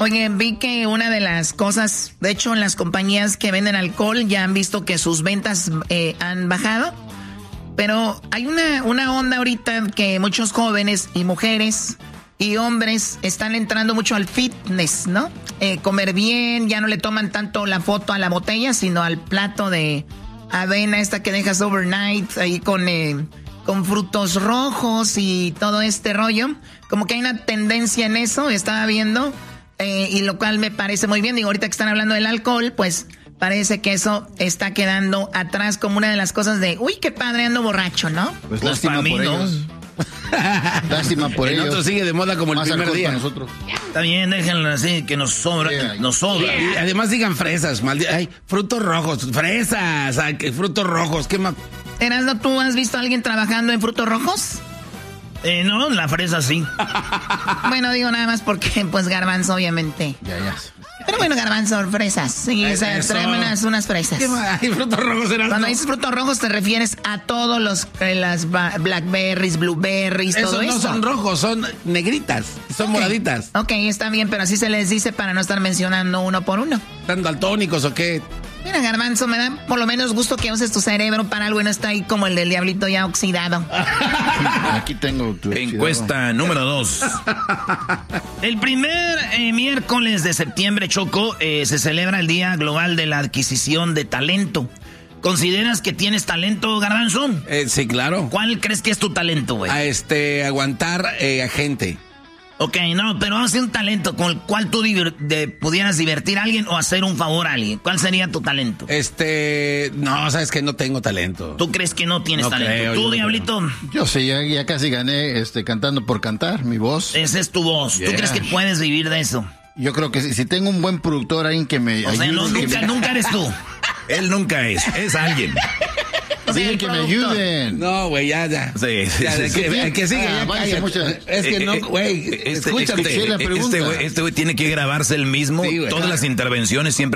Oye, vi que una de las cosas, de hecho, en las compañías que venden alcohol ya han visto que sus ventas han bajado. Pero hay una onda ahorita que muchos jóvenes y mujeres y hombres están entrando mucho al fitness, ¿no? Comer bien, ya no le toman tanto la foto a la botella, sino al plato de avena esta que dejas overnight, ahí con frutos rojos y todo este rollo. Como que hay una tendencia en eso, estaba viendo, y lo cual me parece muy bien. Digo, ahorita que están hablando del alcohol, pues parece que eso está quedando atrás como una de las cosas de, uy, qué padre, ando borracho, ¿no? Pues lástima por ellos. Lástima por ellos. Nosotros sigue de moda como el primer día. Nosotros. Está bien, déjenlo así, que nos sobra. Nos sobra. Y además digan fresas, ay, frutos rojos, fresas, frutos rojos, ¿qué más? Erasmo, ¿tú has visto a alguien trabajando en frutos rojos? No, la fresa sí. Bueno, digo nada más porque, pues, Garbanzo, obviamente. Ya. Pero bueno, Garbanzo, fresas. Sí, tráeme unas fresas. ¿Qué más? Ay, frutos rojos eran. Cuando dices frutos rojos te refieres a todos las blackberries, blueberries, todo eso. Esos no son rojos, son negritas, son moraditas. Ok, está bien, pero así se les dice para no estar mencionando uno por uno. ¿Están daltónicos o qué? Mira, Garbanzo, me da por lo menos gusto que uses tu cerebro para algo y no está ahí como el del diablito ya oxidado. Aquí tengo tu encuesta número 2. El primer miércoles de septiembre, Choco, se celebra el Día Global de la Adquisición de Talento. ¿Consideras que tienes talento, Garbanzo? Sí, claro. ¿Cuál crees que es tu talento, güey? Aguantar a gente. Ok, no, pero vamos a hacer un talento con el cual tú pudieras divertir a alguien o hacer un favor a alguien. ¿Cuál sería tu talento? No, sabes que no tengo talento. ¿Tú crees que no tienes talento? Creo, ¿Tú, Diablito? Yo sí, ya casi gané cantando por cantar, mi voz. Esa es tu voz. ¿Tú crees que puedes vivir de eso? Yo creo que si tengo un buen productor, alguien que me ayude. O sea, nunca eres tú. Él nunca es alguien. Dile que me ayuden. No, güey, ya. Sí. Que siga. Es que no, güey. Escúchate. Este güey tiene que grabarse el mismo. Sí, todas las intervenciones siempre.